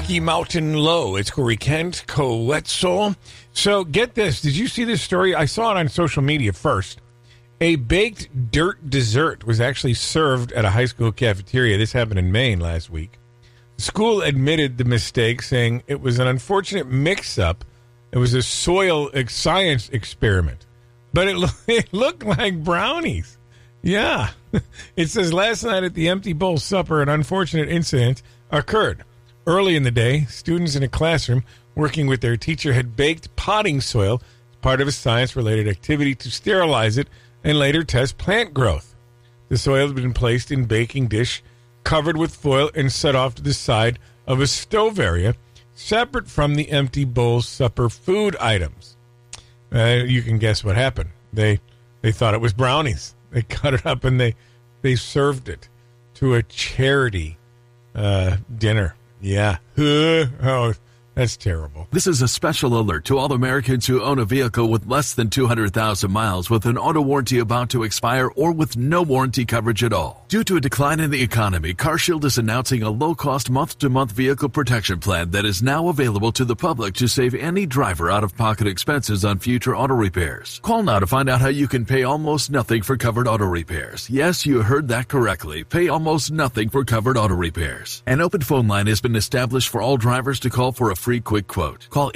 Rocky Mountain Low. It's Corey Kent, Coetzel. So get this. Did you see this story? I saw it on social media first. A baked dirt dessert was actually served at a high school cafeteria. This happened in Maine last week. The school admitted the mistake, saying it was an unfortunate mix-up. It was a soil science experiment. But it looked like brownies. Yeah. It says last night at the Empty Bowl Supper, an unfortunate incident occurred. Early in the day, students in a classroom working with their teacher had baked potting soil as part of a science-related activity to sterilize it and later test plant growth. The soil had been placed in baking dish, covered with foil, and set off to the side of a stove area, separate from the Empty Bowl Supper food items. You can guess what happened. They thought it was brownies. They cut it up and they served it to a charity dinner. Yeah. Oh, that's terrible. This is a special alert to all Americans who own a vehicle with less than 200,000 miles with an auto warranty about to expire or with no warranty coverage at all. Due to a decline in the economy, CarShield is announcing a low-cost month-to-month vehicle protection plan that is now available to the public to save any driver out-of-pocket expenses on future auto repairs. Call now to find out how you can pay almost nothing for covered auto repairs. Yes, you heard that correctly. Pay almost nothing for covered auto repairs. An open phone line has been established for all drivers to call for a free quick quote. Call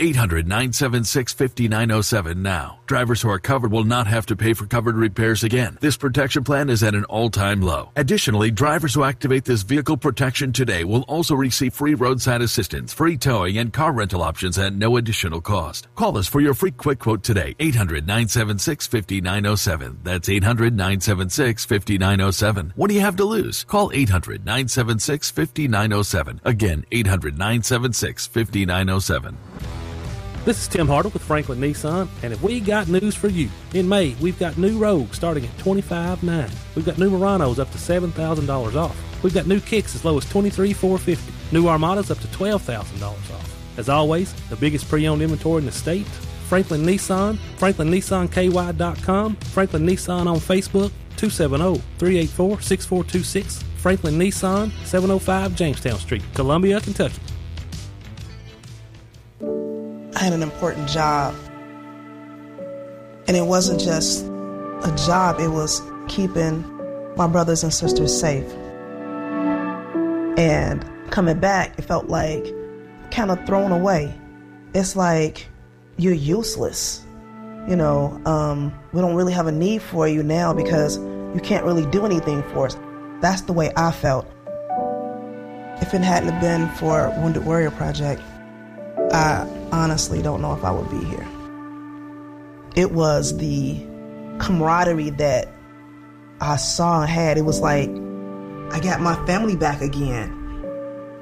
800-976-5907 now. Drivers who are covered will not have to pay for covered repairs again. This protection plan is at an all-time low. Additionally, drivers who activate this vehicle protection today will also receive free roadside assistance, free towing, and car rental options at no additional cost. Call us for your free quick quote today. 800-976-5907. That's 800-976-5907. What do you have to lose? Call 800-976-5907. Again, 800-976-5907. This is Tim Hartle with Franklin Nissan, and if we got news for you. In May, we've got new Rogues starting at $25,900. We've got new Muranos up to $7,000 off. We've got new Kicks as low as $23,450. New Armadas up to $12,000 off. As always, the biggest pre-owned inventory in the state. Franklin Nissan, FranklinNissanKY.com, Franklin Nissan on Facebook, 270-384-6426, Franklin Nissan, 705 Jamestown Street, Columbia, Kentucky. I had an important job, and it wasn't just a job, it was keeping my brothers and sisters safe. And coming back, it felt like kind of thrown away. It's like you're useless. You know, we don't really have a need for you now because you can't really do anything for us. That's the way I felt. If it hadn't have been for Wounded Warrior Project, I honestly don't know if I would be here. It was the camaraderie that I saw and had. It was like I got my family back again.